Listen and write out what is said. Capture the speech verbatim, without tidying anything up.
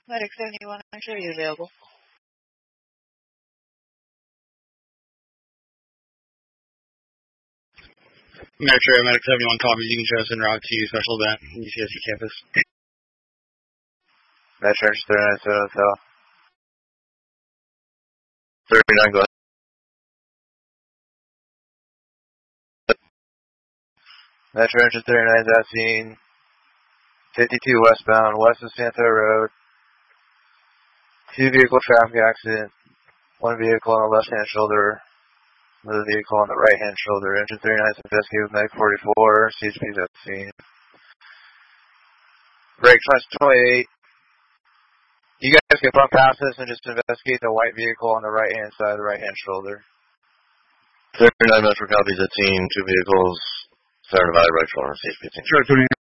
Medic seventy-one, I'm sure you're available. Metro, Medic seventy-one, copy. You can show us en route to special event, U C S C campus. Metro, thirty-nine, seven Hotel. thirty-nine, go ahead. Metro Engine thirty-nine is at scene. fifty-two westbound, west of Santa Road. Two vehicle traffic accident. One vehicle on the left-hand shoulder. Another vehicle on the right-hand shoulder. Engine thirty-nine is investigated with Medic forty-four. C H P is at the scene. Brake twenty-eight. You guys can bump past this and just investigate the white vehicle on the right-hand side of the right-hand shoulder. thirty-nine Metro copies at scene. Two vehicles. Seven divided right shoulder. C H P at scene. Sure,